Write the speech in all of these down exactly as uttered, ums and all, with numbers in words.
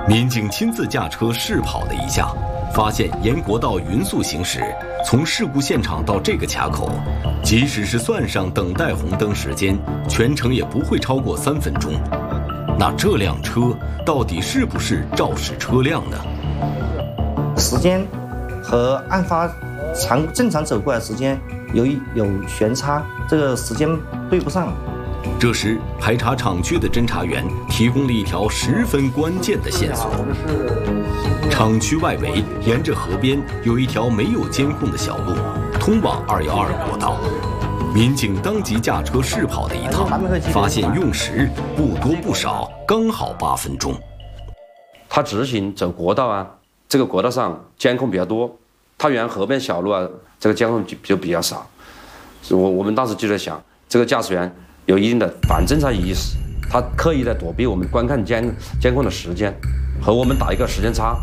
民警亲自驾车试跑了一下，发现沿国道匀速行驶，从事故现场到这个卡口，即使是算上等待红灯时间，全程也不会超过三分钟。那这辆车到底是不是肇事车辆呢？ 时间和案发常正常走过来的时间有有悬差，这个时间对不上。 这时，排查厂区的侦查员提供了一条十分关键的线索。厂区外围沿着河边有一条没有监控的小路，通往二幺二国道。民警当即驾车试跑了一趟，发现用时不多不少，刚好八分钟。 他直行走国道啊，这个国道上监控比较多，他沿河边小路啊，这个监控就就比较少。我我们当时就在想，这个驾驶员有一定的反侦查意识，他刻意的躲避我们观看监监控的时间，和我们打一个时间差。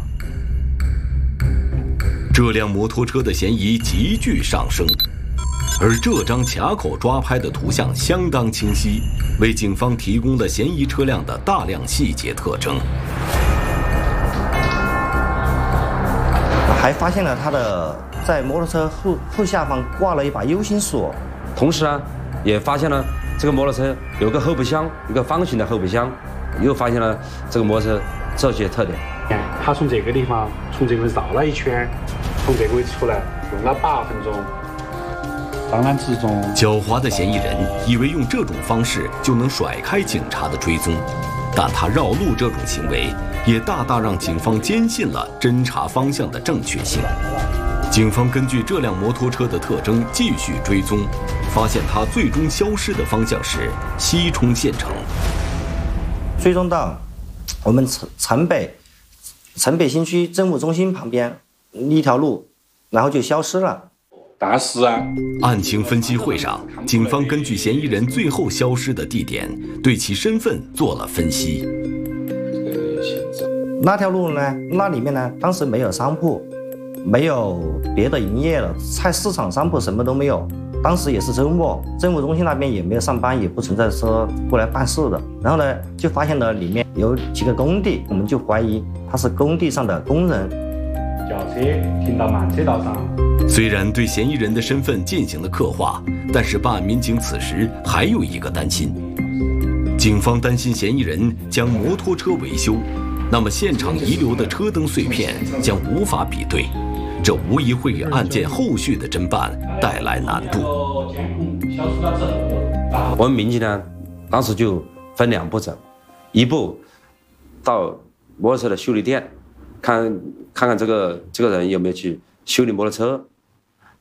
这辆摩托车的嫌疑急剧上升，而这张卡口抓拍的图像相当清晰，为警方提供了嫌疑车辆的大量细节特征。 还发现了他的在摩托车后后下方挂了一把 U 型锁， 同时啊，也发现了这个摩托车有个后备箱，一个方形的后备箱，又发现了这个摩托车这些特点。 他从这个地方，从这个绕了一圈，从这个位置出来，用了八分钟。当然，之中狡猾的嫌疑人以为用这种方式就能甩开警察的追踪，但他绕路这种行为也大大让警方坚信了侦查方向的正确性。警方根据这辆摩托车的特征继续追踪，发现它最终消失的方向是西冲县城。 追踪到我们城城北城北新区政务中心旁边一条路，然后就消失了。 但是啊， 案情分析会上，警方根据嫌疑人最后消失的地点，对其身份做了分析。 那条路呢？那里面呢？当时没有商铺，没有别的营业了，菜市场、商铺什么都没有。当时也是周末，政务中心那边也没有上班，也不存在说过来办事的。然后呢，就发现了里面有几个工地，我们就怀疑他是工地上的工人。 轿车停到慢车道上。 虽然对嫌疑人的身份进行了刻画，但是办案民警此时还有一个担心。警方担心嫌疑人将摩托车维修，那么现场遗留的车灯碎片将无法比对，这无疑会给案件后续的侦办带来难度。 我们民警呢，当时就分两步走，一步到摩托车的修理店，看看看这个这个人有没有去修理摩托车。